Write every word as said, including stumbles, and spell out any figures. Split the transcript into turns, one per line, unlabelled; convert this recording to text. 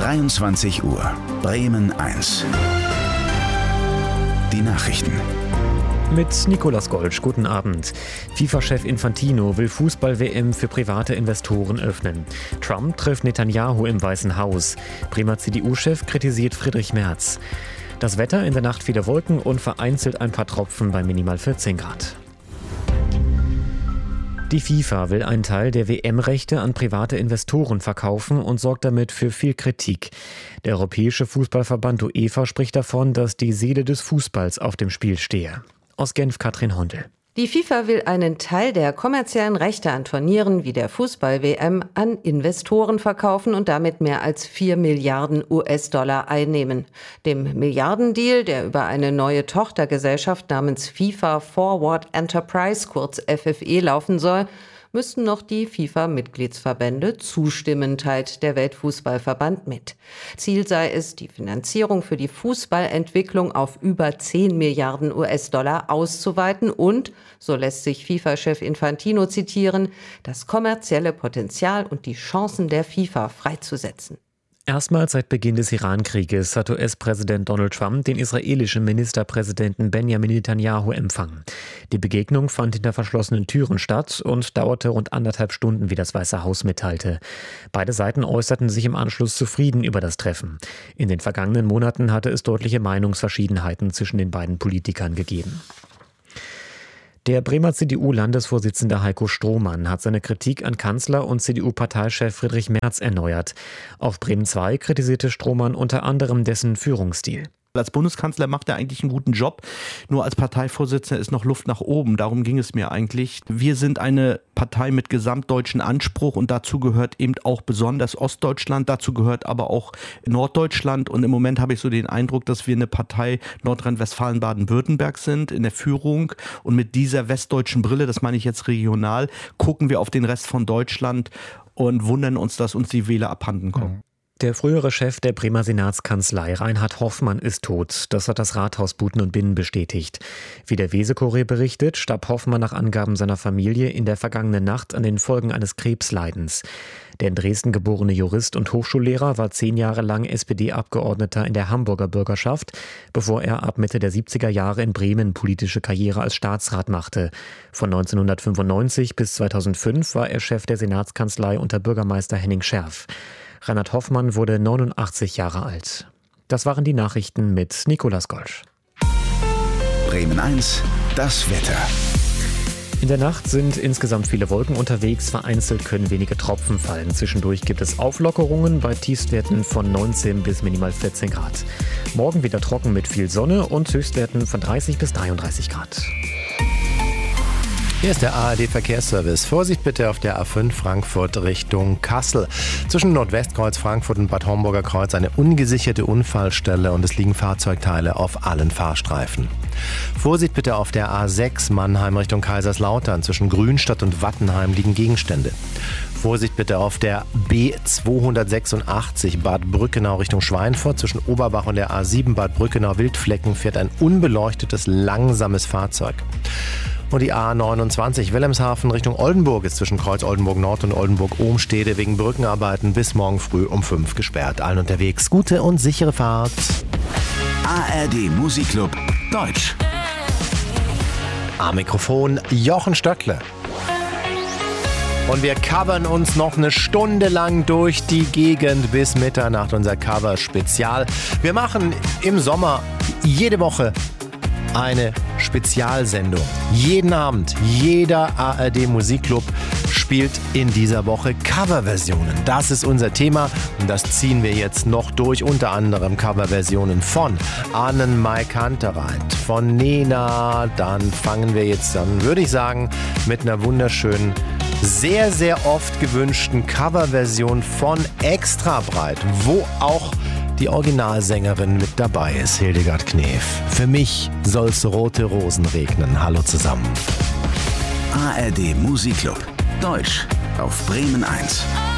dreiundzwanzig Uhr, Bremen eins. Die Nachrichten.
Mit Nicolas Golsch, guten Abend. FIFA-Chef Infantino will Fußball-W M für private Investoren öffnen. Trump trifft Netanyahu im Weißen Haus. Bremer C D U-Chef kritisiert Friedrich Merz. Das Wetter: in der Nacht viele Wolken und vereinzelt ein paar Tropfen bei minimal vierzehn Grad. Die FIFA will einen Teil der W M-Rechte an private Investoren verkaufen und sorgt damit für viel Kritik. Der Europäische Fußballverband UEFA spricht davon, dass die Seele des Fußballs auf dem Spiel stehe. Aus Genf Katrin Hondel.
Die FIFA will einen Teil der kommerziellen Rechte an Turnieren wie der Fußball-W M an Investoren verkaufen und damit mehr als vier Milliarden U S-Dollar einnehmen. Dem Milliardendeal, der über eine neue Tochtergesellschaft namens FIFA Forward Enterprise, kurz F F E, laufen soll, müssten noch die FIFA-Mitgliedsverbände zustimmen, teilt der Weltfußballverband mit. Ziel sei es, die Finanzierung für die Fußballentwicklung auf über zehn Milliarden U S-Dollar auszuweiten und, so lässt sich FIFA-Chef Infantino zitieren, das kommerzielle Potenzial und die Chancen der FIFA freizusetzen.
Erstmals seit Beginn des Iran-Krieges hat U S-Präsident Donald Trump den israelischen Ministerpräsidenten Benjamin Netanyahu empfangen. Die Begegnung fand hinter verschlossenen Türen statt und dauerte rund anderthalb Stunden, wie das Weiße Haus mitteilte. Beide Seiten äußerten sich im Anschluss zufrieden über das Treffen. In den vergangenen Monaten hatte es deutliche Meinungsverschiedenheiten zwischen den beiden Politikern gegeben. Der Bremer C D U-Landesvorsitzende Heiko Strohmann hat seine Kritik an Kanzler und C D U-Parteichef Friedrich Merz erneuert. Auf Bremen zwei kritisierte Strohmann unter anderem dessen Führungsstil.
Als Bundeskanzler macht er eigentlich einen guten Job. Nur als Parteivorsitzender ist noch Luft nach oben. Darum ging es mir eigentlich. Wir sind eine Partei mit gesamtdeutschen Anspruch und dazu gehört eben auch besonders Ostdeutschland. Dazu gehört aber auch Norddeutschland. Und im Moment habe ich so den Eindruck, dass wir eine Partei Nordrhein-Westfalen-Baden-Württemberg sind in der Führung. Und mit dieser westdeutschen Brille, das meine ich jetzt regional, gucken wir auf den Rest von Deutschland und wundern uns, dass uns die Wähler abhanden kommen.
Der frühere Chef der Bremer Senatskanzlei, Reinhard Hoffmann, ist tot. Das hat das Rathaus Buten und Binnen bestätigt. Wie der Weser-Kurier berichtet, starb Hoffmann nach Angaben seiner Familie in der vergangenen Nacht an den Folgen eines Krebsleidens. Der in Dresden geborene Jurist und Hochschullehrer war zehn Jahre lang S P D-Abgeordneter in der Hamburger Bürgerschaft, bevor er ab Mitte der siebziger Jahre in Bremen politische Karriere als Staatsrat machte. Von neunzehnhundertfünfundneunzig bis zweitausendfünf war er Chef der Senatskanzlei unter Bürgermeister Henning Scherf. Reinhard Hoffmann wurde neunundachtzig Jahre alt. Das waren die Nachrichten mit Nicolas Golsch.
Bremen eins, das Wetter.
In der Nacht sind insgesamt viele Wolken unterwegs, vereinzelt können wenige Tropfen fallen. Zwischendurch gibt es Auflockerungen bei Tiefstwerten von neunzehn bis minimal vierzehn Grad. Morgen wieder trocken mit viel Sonne und Höchstwerten von dreißig bis dreiunddreißig Grad.
Hier ist der A R D-Verkehrsservice. Vorsicht bitte auf der A fünf Frankfurt Richtung Kassel. Zwischen Nordwestkreuz Frankfurt und Bad Homburger Kreuz eine ungesicherte Unfallstelle und es liegen Fahrzeugteile auf allen Fahrstreifen. Vorsicht bitte auf der A sechs Mannheim Richtung Kaiserslautern. Zwischen Grünstadt und Wattenheim liegen Gegenstände. Vorsicht bitte auf der B zweihundertsechsundachtzig Bad Brückenau Richtung Schweinfurt. Zwischen Oberbach und der A sieben Bad Brückenau-Wildflecken fährt ein unbeleuchtetes, langsames Fahrzeug. Und die A neunundzwanzig Wilhelmshaven Richtung Oldenburg ist zwischen Kreuz Oldenburg Nord und Oldenburg Ohmstede wegen Brückenarbeiten bis morgen früh um fünf gesperrt. Allen unterwegs gute und sichere Fahrt.
A R D Musikclub Deutsch.
Am Mikrofon Jochen Stöckle. Und wir covern uns noch eine Stunde lang durch die Gegend bis Mitternacht, unser Cover-Spezial. Wir machen im Sommer jede Woche eine Spezialsendung. Jeden Abend, jeder A R D Musikclub spielt in dieser Woche Coverversionen. Das ist unser Thema und das ziehen wir jetzt noch durch. Unter anderem Coverversionen von Annen-Mai Kantereit, von Nena. Dann fangen wir jetzt an, würde ich sagen, mit einer wunderschönen, sehr, sehr oft gewünschten Coverversion von Extra Breit, wo auch die Originalsängerin mit dabei ist, Hildegard Knef. Für mich soll's rote Rosen regnen. Hallo zusammen.
A R D Musikclub Deutsch auf Bremen eins.